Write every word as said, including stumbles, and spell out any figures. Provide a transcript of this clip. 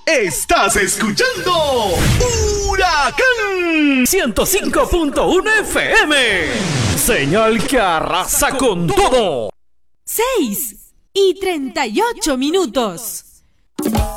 Estás escuchando Huracán ciento cinco punto uno F M. Señal que arrasa con todo. seis y treinta y ocho minutos.